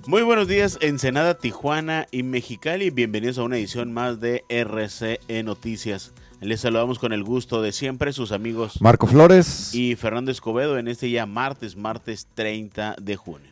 Muy buenos días, Ensenada, Tijuana y Mexicali. Bienvenidos a una edición más de RCE Noticias. Les saludamos con el gusto de siempre sus amigos Marco Flores y Fernando Escobedo en este ya martes 30 de junio.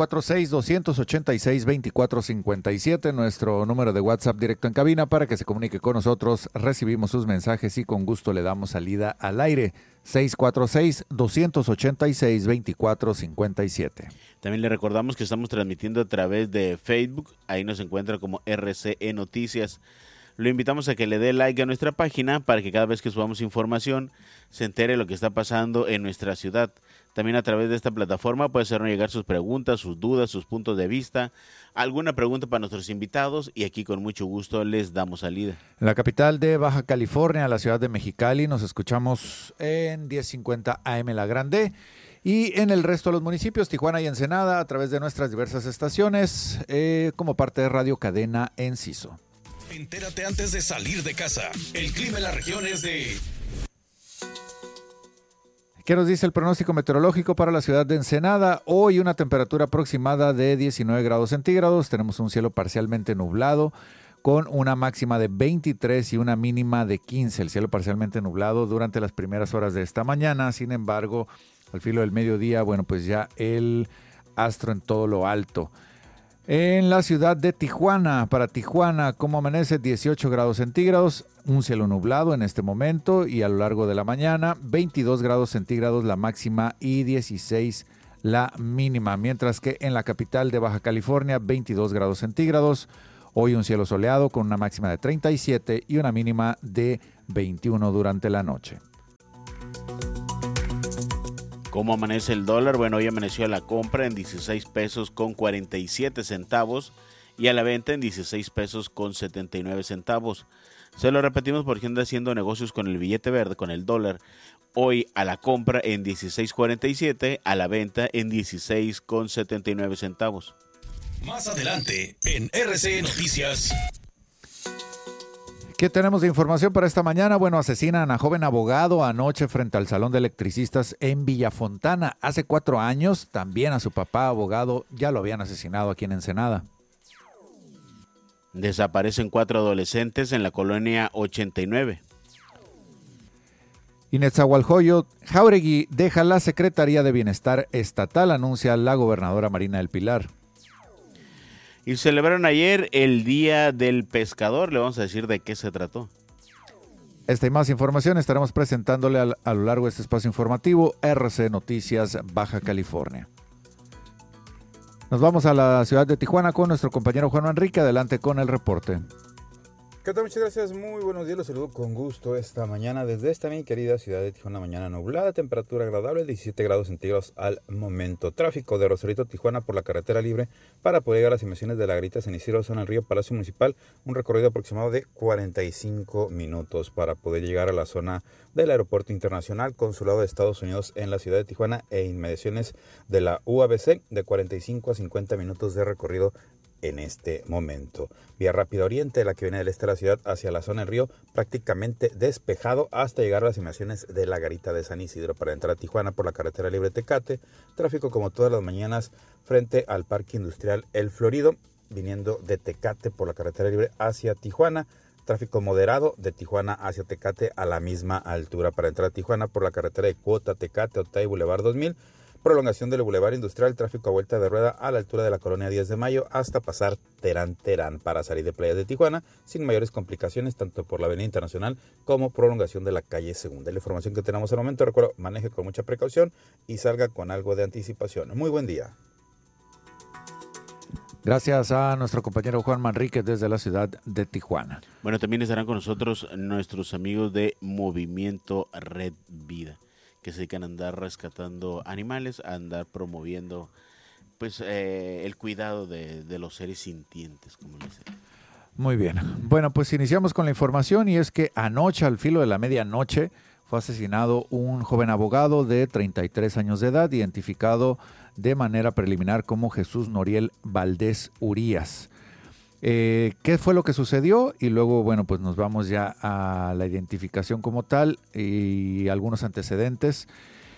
646-286-2457, nuestro número de WhatsApp directo en cabina para que se comunique con nosotros. Recibimos sus mensajes y con gusto le damos salida al aire. 646-286-2457. También le recordamos que estamos transmitiendo a través de Facebook. Ahí nos encuentra como RCE Noticias. Lo invitamos a que le dé like a nuestra página para que cada vez que subamos información se entere lo que está pasando en nuestra ciudad. También a través de esta plataforma puede hacernos llegar sus preguntas, sus dudas, sus puntos de vista, alguna pregunta para nuestros invitados y aquí con mucho gusto les damos salida. En la capital de Baja California, la ciudad de Mexicali, nos escuchamos en 1050 AM La Grande y en el resto de los municipios, Tijuana y Ensenada, a través de nuestras diversas estaciones, como parte de Radio Cadena Enciso. Entérate antes de salir de casa. El clima en la región es de... ¿Qué nos dice el pronóstico meteorológico para la ciudad de Ensenada? Hoy una temperatura aproximada de 19 grados centígrados. Tenemos un cielo parcialmente nublado con una máxima de 23 y una mínima de 15. El cielo parcialmente nublado durante las primeras horas de esta mañana. Sin embargo, al filo del mediodía, bueno, pues ya el astro en todo lo alto. En la ciudad de Tijuana, para Tijuana, ¿cómo amanece? 18 grados centígrados, un cielo nublado en este momento y a lo largo de la mañana, 22 grados centígrados la máxima y 16 la mínima. Mientras que en la capital de Baja California, 22 grados centígrados, hoy un cielo soleado con una máxima de 37 y una mínima de 21 durante la noche. ¿Cómo amanece el dólar? Bueno, hoy amaneció a la compra en 16 pesos con 47 centavos y a la venta en 16 pesos con 79 centavos. Se lo repetimos porque anda haciendo negocios con el billete verde, con el dólar. Hoy a la compra en 16.47, a la venta en 16 con 79 centavos. Más adelante en RCE Noticias. ¿Qué tenemos de información para esta mañana? Bueno, asesinan a joven abogado anoche frente al Salón de Electricistas en Villafontana. Hace 4 años, también a su papá abogado ya lo habían asesinado aquí en Ensenada. Desaparecen 4 adolescentes en la colonia 89. Y Netzahualcoyotl, Jáuregui deja la Secretaría de Bienestar Estatal, anuncia la gobernadora Marina del Pilar. Y celebraron ayer el Día del Pescador. Le vamos a decir de qué se trató. Esta y más información estaremos presentándole a lo largo de este espacio informativo RC Noticias Baja California. Nos vamos a la ciudad de Tijuana con nuestro compañero Juan Manrique. Adelante con el reporte. ¿Qué tal? Muchas gracias, muy buenos días, los saludo con gusto esta mañana desde esta mi querida ciudad de Tijuana. Mañana nublada, temperatura agradable, 17 grados centígrados al momento. Tráfico de Rosarito, Tijuana por la carretera libre para poder llegar a las inmediaciones de la Garita San Isidro, zona del Río Palacio Municipal, un recorrido aproximado de 45 minutos para poder llegar a la zona del Aeropuerto Internacional Consulado de Estados Unidos en la ciudad de Tijuana e inmediaciones de la UABC, de 45 a 50 minutos de recorrido en este momento. Vía Rápida Oriente, la que viene del este de la ciudad hacia la zona del río, prácticamente despejado hasta llegar a las inmediaciones de la Garita de San Isidro para entrar a Tijuana por la carretera libre Tecate. Tráfico como todas las mañanas frente al Parque Industrial El Florido, viniendo de Tecate por la carretera libre hacia Tijuana. Tráfico moderado de Tijuana hacia Tecate a la misma altura para entrar a Tijuana por la carretera de Cuota, Tecate, Otay, Boulevard 2000. Prolongación del Boulevard Industrial, tráfico a vuelta de rueda a la altura de la colonia 10 de Mayo hasta pasar Terán para salir de Playas de Tijuana sin mayores complicaciones tanto por la avenida Internacional como prolongación de la calle Segunda. La información que tenemos al momento, recuerdo, maneje con mucha precaución y salga con algo de anticipación. Muy buen día. Gracias a nuestro compañero Juan Manrique desde la ciudad de Tijuana. Bueno, también estarán con nosotros nuestros amigos de Movimiento Red Vida, que se dedican a andar rescatando animales, a andar promoviendo pues el cuidado de los seres sintientes, como les decía. Muy bien. Bueno, pues iniciamos con la información y es que anoche, al filo de la medianoche, fue asesinado un joven abogado de 33 años de edad, identificado de manera preliminar como Jesús Noriel Valdés Urías. ¿Qué fue lo que sucedió? Y luego, bueno, pues nos vamos ya a la identificación como tal y algunos antecedentes.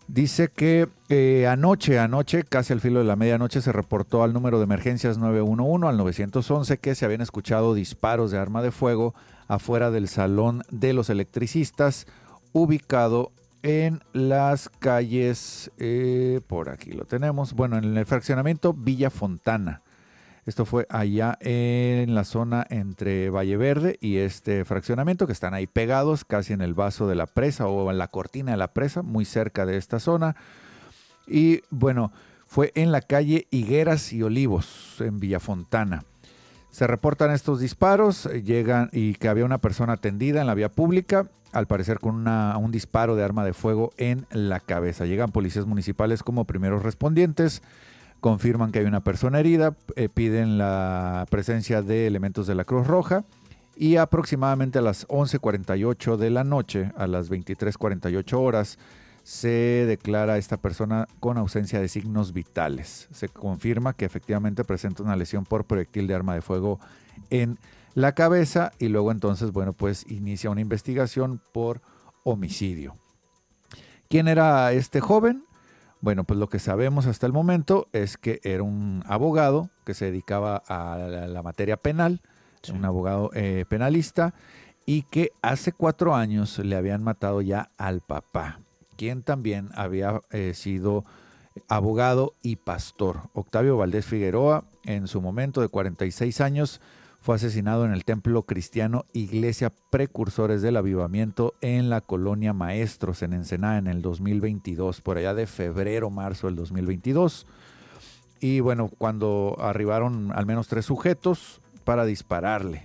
Dice que anoche, casi al filo de la medianoche, se reportó al número de emergencias 911, al 911, que se habían escuchado disparos de arma de fuego afuera del salón de los electricistas, ubicado en las calles, por aquí lo tenemos, bueno, en el fraccionamiento Villa Fontana. Esto fue allá en la zona entre Valle Verde y este fraccionamiento, que están ahí pegados, casi en el vaso de la presa o en la cortina de la presa, muy cerca de esta zona. Y bueno, fue en la calle Higueras y Olivos, en Villafontana. Se reportan estos disparos, llegan y que había una persona tendida en la vía pública, al parecer con un disparo de arma de fuego en la cabeza. Llegan policías municipales como primeros respondientes, confirman que hay una persona herida, piden la presencia de elementos de la Cruz Roja y aproximadamente a las 11:48 de la noche, a las 23:48 horas, se declara a esta persona con ausencia de signos vitales. Se confirma que efectivamente presenta una lesión por proyectil de arma de fuego en la cabeza y luego entonces, bueno, pues inicia una investigación por homicidio. ¿Quién era este joven? Bueno, pues lo que sabemos hasta el momento es que era un abogado que se dedicaba a la materia penal, sí, un abogado penalista, y que hace 4 años le habían matado ya al papá, quien también había sido abogado y pastor. Octavio Valdés Figueroa, en su momento de 46 años, fue asesinado en el templo cristiano Iglesia Precursores del Avivamiento en la colonia Maestros, en Ensenada, en el 2022, por allá de febrero, marzo del 2022. Y bueno, cuando arribaron al menos 3 sujetos para dispararle,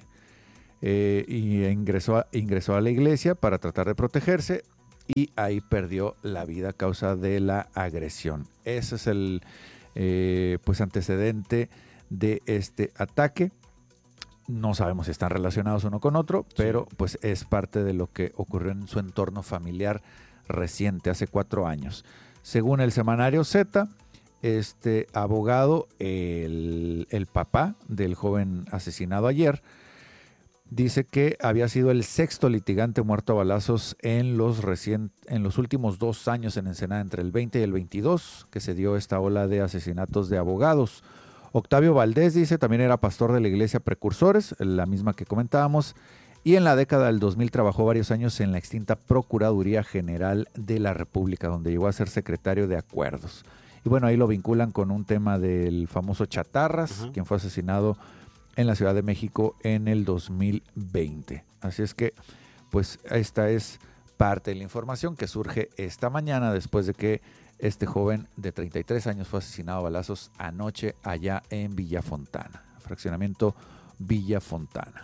y ingresó a la iglesia para tratar de protegerse, y ahí perdió la vida a causa de la agresión. Ese es el pues antecedente de este ataque. No sabemos si están relacionados uno con otro, pero pues es parte de lo que ocurrió en su entorno familiar reciente, hace 4 años. Según el semanario Z, este abogado, el papá del joven asesinado ayer, dice que había sido el 6º litigante muerto a balazos en los últimos 2 años en Ensenada, entre el 20 y el 22, que se dio esta ola de asesinatos de abogados. Octavio Valdés, dice, también era pastor de la Iglesia Precursores, la misma que comentábamos, y en la década del 2000 trabajó varios años en la extinta Procuraduría General de la República, donde llegó a ser secretario de Acuerdos. Y bueno, ahí lo vinculan con un tema del famoso Chatarras, quien fue asesinado en la Ciudad de México en el 2020. Así es que, pues, esta es parte de la información que surge esta mañana después de que este joven de 33 años fue asesinado a balazos anoche allá en Villafontana, fraccionamiento Villafontana.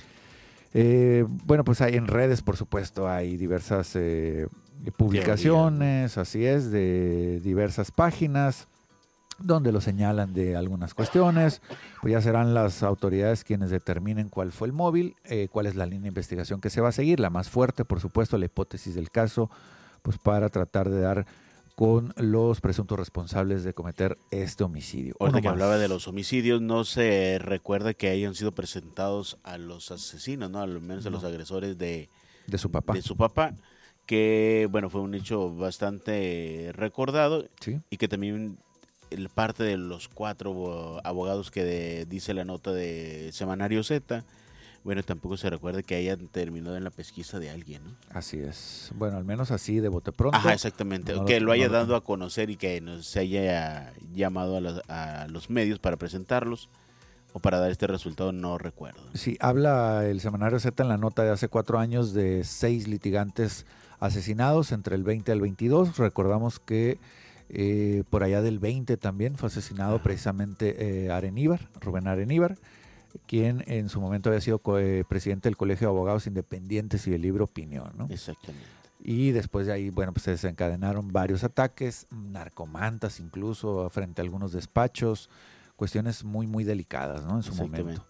Bueno, pues hay en redes, por supuesto, hay diversas publicaciones, así es, de diversas páginas donde lo señalan de algunas cuestiones. Pues ya serán las autoridades quienes determinen cuál fue el móvil, cuál es la línea de investigación que se va a seguir, la más fuerte, por supuesto, la hipótesis del caso, pues para tratar de dar con los presuntos responsables de cometer este homicidio. Ahorita que hablaba de los homicidios, no se recuerda que hayan sido presentados a los asesinos, ¿no? Al menos a los agresores de su papá. De su papá, que, bueno, fue un hecho bastante recordado, ¿sí? Y que también parte de los 4 abogados que dice la nota de Semanario Z, bueno, tampoco se recuerda que hayan terminado en la pesquisa de alguien, ¿no? Así es. Bueno, al menos así de bote pronto. Ajá, exactamente. No, que lo haya dado a conocer y que se haya llamado a los medios para presentarlos o para dar este resultado, no recuerdo. Sí, habla el Semanario Z en la nota de hace 4 años de 6 litigantes asesinados entre el 20 al 22. Recordamos que por allá del 20 también fue asesinado precisamente Rubén Areníbar, quien en su momento había sido presidente del Colegio de Abogados Independientes y del Libro Opinión, ¿no? Exactamente. Y después de ahí, bueno, pues se desencadenaron varios ataques, narcomantas incluso, frente a algunos despachos, cuestiones muy, muy delicadas, ¿no? En su momento.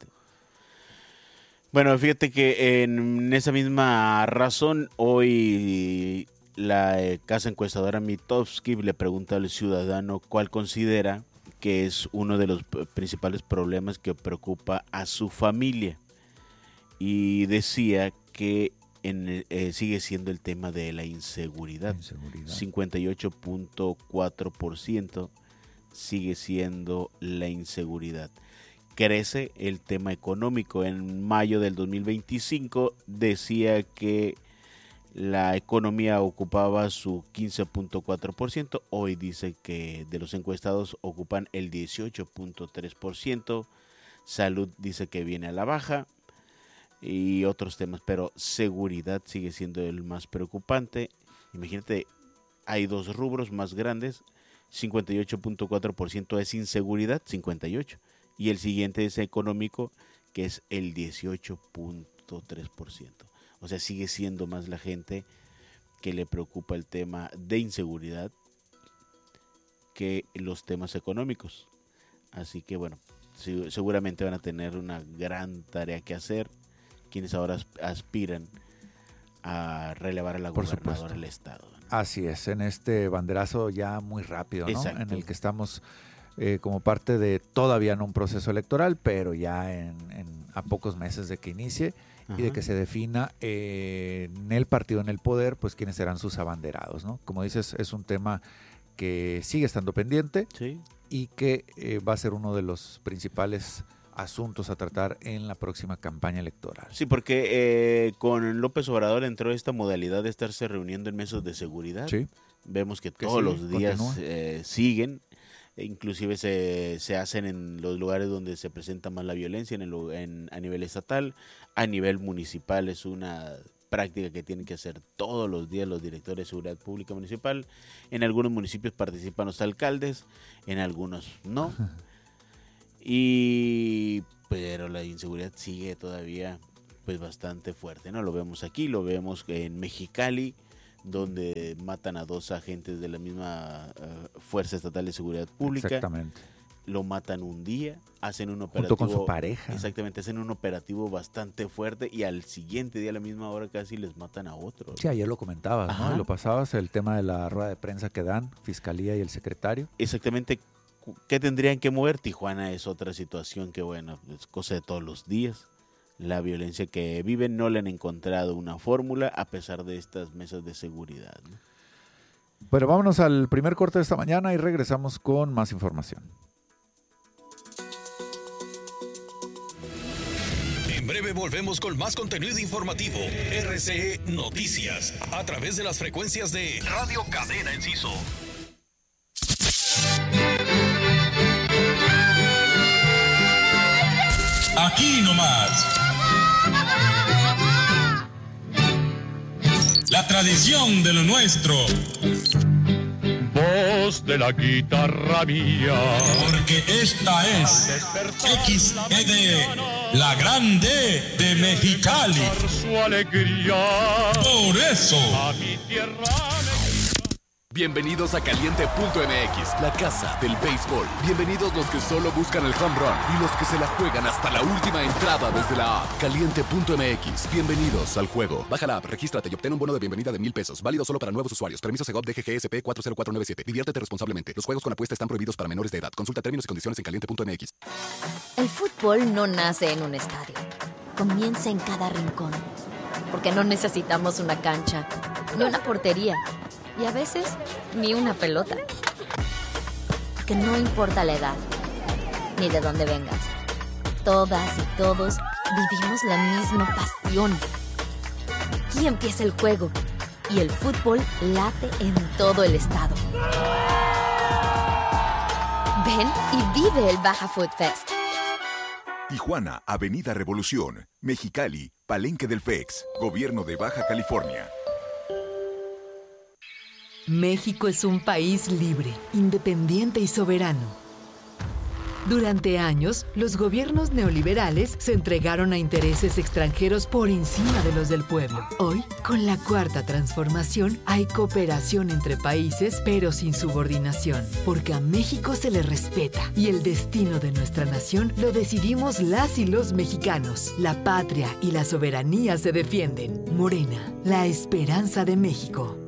Bueno, fíjate que en esa misma razón, hoy la casa encuestadora Mitofsky le pregunta al ciudadano cuál considera que es uno de los principales problemas que preocupa a su familia. Y decía que sigue siendo el tema de la inseguridad. 58.4% sigue siendo la inseguridad. Crece el tema económico. En mayo del 2025 decía que la economía ocupaba su 15.4%. Hoy dice que de los encuestados ocupan el 18.3%. Salud dice que viene a la baja y otros temas, pero seguridad sigue siendo el más preocupante. Imagínate, hay dos rubros más grandes. 58.4% es inseguridad, 58%. Y el siguiente es económico, que es el 18.3%. O sea, sigue siendo más la gente que le preocupa el tema de inseguridad que los temas económicos. Así que bueno, seguramente van a tener una gran tarea que hacer quienes ahora aspiran a relevar a la gobernadora del estado, ¿no? Así es, en este banderazo ya muy rápido, ¿no? Exacto. En el que estamos como parte de todavía no un proceso electoral, pero ya a pocos meses de que inicie. Ajá. Y de que se defina en el partido en el poder, pues quiénes serán sus abanderados, ¿no? Como dices, es un tema que sigue estando pendiente, sí, y que va a ser uno de los principales asuntos a tratar en la próxima campaña electoral. Sí, porque con López Obrador entró esta modalidad de estarse reuniendo en mesas de seguridad. Sí. Vemos que todos los días siguen. Inclusive se hacen en los lugares donde se presenta más la violencia, a nivel estatal, a nivel municipal. Es una práctica que tienen que hacer todos los días los directores de seguridad pública municipal. En algunos municipios participan los alcaldes, en algunos no. Pero la inseguridad sigue todavía pues bastante fuerte, ¿no? Lo vemos aquí, lo vemos en Mexicali, donde matan a 2 agentes de la misma Fuerza Estatal de Seguridad Pública. Exactamente. Lo matan un día, hacen un operativo. Junto con su pareja. Exactamente, hacen un operativo bastante fuerte y al siguiente día, a la misma hora, casi les matan a otro. Sí, ayer lo comentabas, ¿no? Lo pasabas, el tema de la rueda de prensa que dan, Fiscalía y el secretario. Exactamente. ¿Qué tendrían que mover? Tijuana es otra situación que, bueno, es cosa de todos los días. La violencia que viven, no le han encontrado una fórmula a pesar de estas mesas de seguridad, ¿no? Bueno, vámonos al primer corte de esta mañana y regresamos con más información. En breve volvemos con más contenido informativo. RCE Noticias, a través de las frecuencias de Radio Cadena Enciso. Aquí nomás. La tradición de lo nuestro. Voz de la guitarra mía. Porque esta es XED, la grande de Mexicali. Su alegría. Por eso. A mi tierra. Bienvenidos a Caliente.mx, la casa del béisbol. Bienvenidos los que solo buscan el home run y los que se la juegan hasta la última entrada desde la app. Caliente.mx, bienvenidos al juego. Baja la app, regístrate y obtén un bono de bienvenida de $1,000. Válido solo para nuevos usuarios. Permiso Segov DGGSP 40497. Diviértete responsablemente. Los juegos con apuesta están prohibidos para menores de edad. Consulta términos y condiciones en Caliente.mx. El fútbol no nace en un estadio. Comienza en cada rincón. Porque no necesitamos una cancha, ni una portería. Y a veces, ni una pelota. Porque no importa la edad, ni de dónde vengas. Todas y todos vivimos la misma pasión. Aquí empieza el juego. Y el fútbol late en todo el estado. Ven y vive el Baja Food Fest. Tijuana, Avenida Revolución. Mexicali, Palenque del FEX. Gobierno de Baja California. México es un país libre, independiente y soberano. Durante años, los gobiernos neoliberales se entregaron a intereses extranjeros por encima de los del pueblo. Hoy, con la Cuarta Transformación, hay cooperación entre países, pero sin subordinación, porque a México se le respeta y el destino de nuestra nación lo decidimos las y los mexicanos. La patria y la soberanía se defienden. Morena, la esperanza de México.